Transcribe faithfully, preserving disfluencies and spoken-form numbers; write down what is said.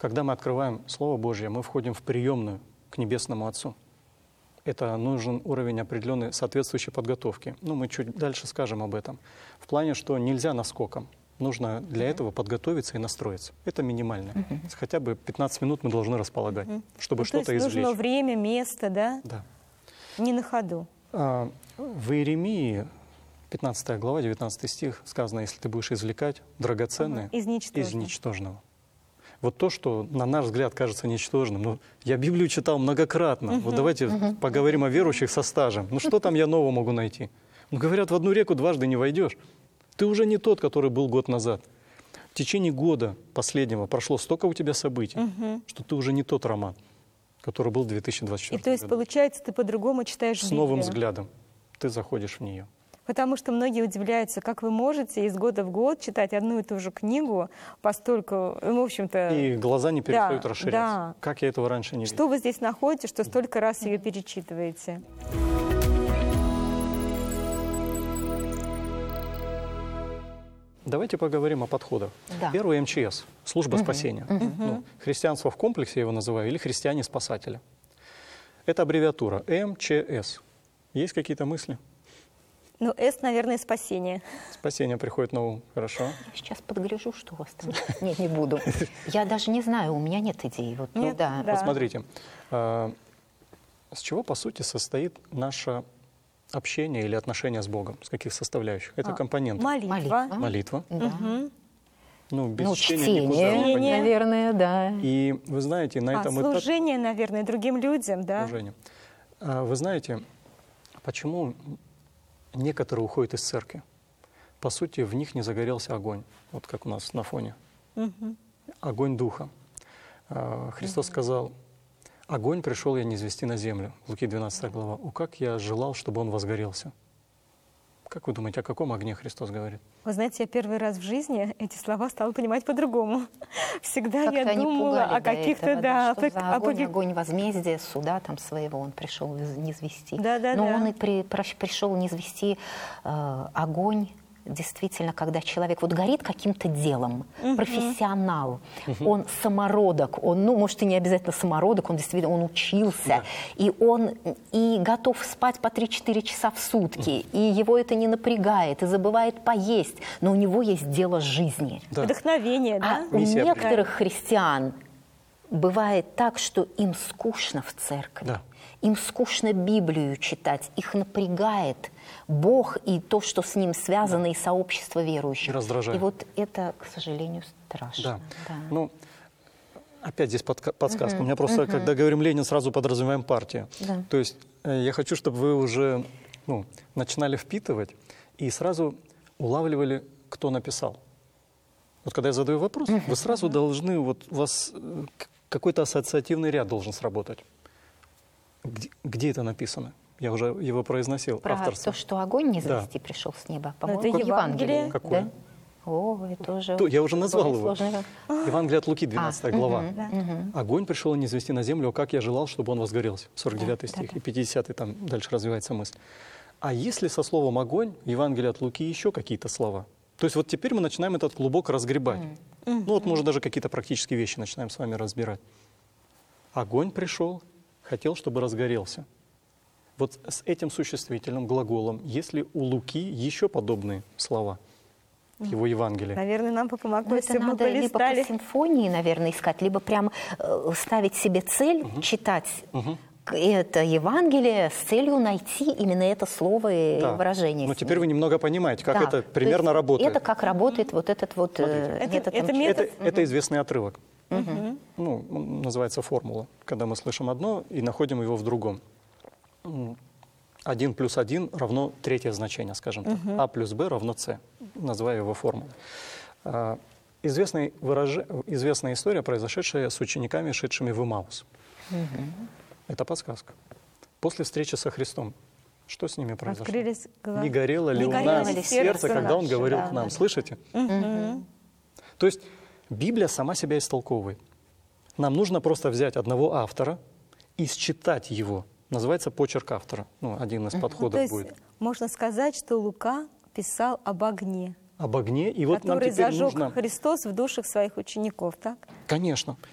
Когда мы открываем Слово Божье, мы входим в приемную к Небесному Отцу. Это нужен уровень определенной соответствующей подготовки. Ну, мы чуть дальше скажем об этом. В плане, что нельзя наскоком. Нужно для этого подготовиться и настроиться. Это минимально. Uh-huh. Хотя бы пятнадцать минут мы должны располагать, uh-huh. чтобы ну, что-то извлечь. Нужно время, место, да? Да. Не на ходу. А, в Иеремии, пятнадцатая глава, девятнадцатый стих, сказано, если ты будешь извлекать драгоценное uh-huh. из, ничтожного. из ничтожного. Вот то, что на наш взгляд кажется ничтожным. Ну, я Библию читал многократно. Uh-huh. Вот давайте uh-huh. поговорим о верующих со стажем. Ну что там я нового могу найти? Ну, говорят, в одну реку дважды не войдешь. Ты уже не тот, который был год назад. В течение года последнего прошло столько у тебя событий, угу. что ты уже не тот Роман, который был в две тысячи двадцать четвёртом И то есть, году. Получается, ты по-другому читаешь С Библию. новым взглядом ты заходишь в нее. Потому что многие удивляются, как вы можете из года в год читать одну и ту же книгу постольку, в общем-то... И глаза не перестают да, расширяться. Да. Как я этого раньше не видел. Что вы здесь находите, что столько раз ее перечитываете? Давайте поговорим о подходах. Да. Первый эм че эс, служба угу. спасения. Угу. Ну, христианство в комплексе я его называю, или христиане-спасатели. Это аббревиатура эм че эс. Есть какие-то мысли? Ну, «С», наверное, спасение. Спасение приходит на ум. Хорошо. Я сейчас подгляжу, что у вас там. Нет, не буду. Я даже не знаю, у меня нет идей. Вот, нет, ну, да. да. Вот смотрите, э, с чего, по сути, состоит наше общение или отношение с Богом? С каких составляющих? Это а, компоненты. Молитва. Молитва. Молитва. Да. Угу. Ну, без Ну, чтения, чтение, никуда, Чтение. наверное, да. И вы знаете, на А, этом этапе... служение, наверное, другим людям, да? Служение. А, вы знаете, почему некоторые уходят из церкви? По сути, в них не загорелся огонь, вот как у нас на фоне. Угу. Огонь Духа. А, Христос угу. сказал, огонь пришел я низвести на землю. Луки двенадцатая глава. О, как я желал, чтобы он возгорелся. Как вы думаете, о каком огне Христос говорит? Вы знаете, я первый раз в жизни эти слова стала понимать по-другому. Всегда Как-то я они думала пугали о до каких-то, этого, да, что за о огонь, каких- огонь возмездия, суда там своего он пришел низвести. Да, да, Но да. он и при, прош- пришел низвести э, огонь, действительно, когда человек вот горит каким-то делом, Мгм. профессионал, он самородок, он, ну, может, и не обязательно самородок, он действительно, он учился, Да. и он и готов спать по три-четыре часа в сутки, и его это не напрягает, и забывает поесть, но у него есть дело жизни. Да. Вдохновение, А да? у Миссия некоторых христиан бывает так, что им скучно в церкви, Да. им скучно Библию читать, их напрягает Бог и то, что с ним связано, и сообщество верующих. И раздражает. И вот это, к сожалению, страшно. Да. Да. Ну, опять здесь подка- подсказка. Мгм, У меня просто, мгм. когда говорим Ленин, сразу подразумеваем партию. Да. То есть э, я хочу, чтобы вы уже ну, начинали впитывать и сразу улавливали, кто написал. Вот когда я задаю вопрос, вы сразу должны, вот у вас э, к- какой-то ассоциативный ряд должен сработать. Где, где это написано? Я уже его произносил, Про авторство. то, что огонь не завести пришел с неба, по-моему, это в Евангелии. Евангелие. Какое? Да? О, это уже... То, я уже назвал его. сложно. Евангелие от Луки, двенадцатая А, глава. мгм, мгм. Огонь пришел не низвести на землю, как я желал, чтобы он возгорелся. сорок девятый Да, стих да, да. и пятидесятый, там дальше развивается мысль. А если со словом «огонь» в Евангелии от Луки еще какие-то слова? То есть вот теперь мы начинаем этот клубок разгребать. Ну вот, может, даже какие-то практические вещи начинаем с вами разбирать. Огонь пришел, хотел, чтобы разгорелся. Вот с этим существительным глаголом, есть ли у Луки еще подобные слова в его Евангелии? Наверное, нам бы помогло, Ну, если это бы мы надо либо по полистали. симфонии, наверное, искать, либо прям э, ставить себе цель, читать к- это Евангелие с целью найти именно это слово и Да. выражение. Но с теперь ним. вы немного понимаете, как Да, это то примерно есть работает. Это как работает вот этот вот э, Смотрите. Это- метод. это МЧ. метод- Это, это известный отрывок. Ну, он называется формула, когда мы слышим одно и находим его в другом. М, Один плюс один равно третье значение, скажем так. А плюс Б равно С, называя его формулой. А, Известный выраж... Известная история, произошедшая с учениками, шедшими в Имаус. Это подсказка. После встречи со Христом, что с ними произошло? Открылись глаза. Не горело ли Не у горело нас ли сердце, сердце когда Он наше? говорил Да, к нам? да. Слышите? Мгм. То есть Библия сама себя истолковывает. Нам нужно просто взять одного автора и считать его. Называется почерк автора. Ну, один из Ну, подходов то есть будет. можно сказать, что Лука писал об огне, Об огне. И вот нам который теперь зажег нужно... Христос в душах своих учеников, так? Конечно.